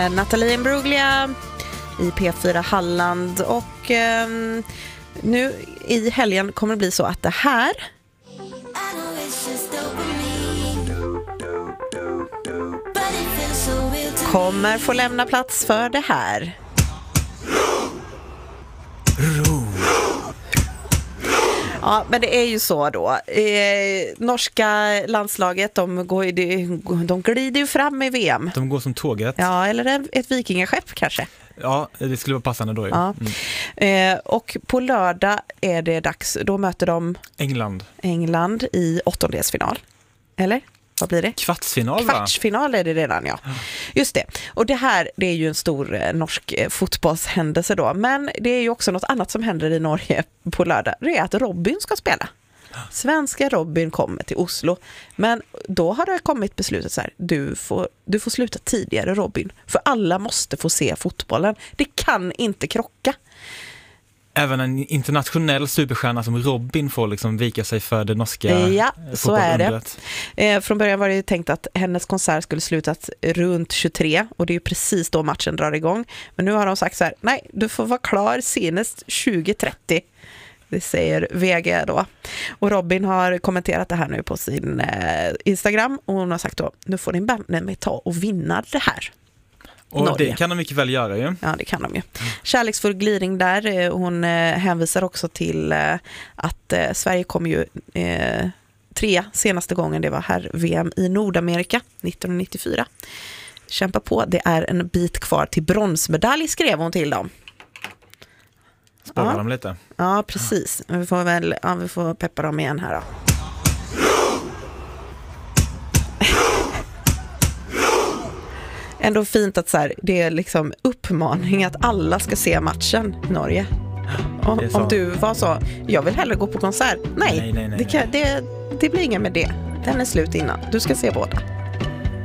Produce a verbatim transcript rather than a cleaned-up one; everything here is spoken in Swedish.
Nathalie Imbruglia i P fyra Halland, och eh, nu i helgen kommer det bli så att det här kommer få lämna plats för det här. Ja, men det är ju så då. Eh, norska landslaget, de, går, de, de glider ju fram i V M. De går som tåget. Ja, eller ett vikingaskepp kanske. Ja, det skulle vara passande då. Ja. Mm. Eh, och på lördag är det dags. Då möter de England. England i åttondelsfinal. Eller? Vad blir det? Kvartsfinal, va? Kvartsfinal är det redan, ja. Just det. Och det här, det är ju en stor eh, norsk eh, fotbollshändelse då. Men det är ju också något annat som händer i Norge på lördag. Det är att Robin ska spela. Svenska Robin kommer till Oslo. Men då har det kommit beslutet så här: du får, du får sluta tidigare, Robin. För alla måste få se fotbollen. Det kan inte krocka. Även en internationell superstjärna som Robin får liksom vika sig för det norska. Ja, så är det. Eh, från början var det tänkt att hennes konsert skulle slutat runt tjugotre, och det är ju precis då matchen drar igång. Men nu har de sagt så här: nej, du får vara klar senast tjugo trettio. Det säger V G då. Och Robin har kommenterat det här nu på sin eh, Instagram, och hon har sagt då: nu får ni banne mig ta och vinna det här. Och Norge. Det kan de mycket väl göra ju. Ja, det kan de ju. Kärleksfull glidning där. Hon eh, hänvisar också till eh, att eh, Sverige kom ju eh, tre senaste gången det var här V M i Nordamerika nittonhundranittiofyra. Kämpa på, det är en bit kvar till bronsmedalj, skrev hon till dem. Spara ja. dem lite. Ja, precis. Vi får väl ja, vi får peppa dem igen här då. Ändå fint att så här, det är liksom uppmaning att alla ska se matchen i Norge. Om, om du var så, jag vill hellre gå på konsert. Nej, nej, nej, nej, det, kan, det, det blir inget med det. Den är slut innan. Du ska se båda.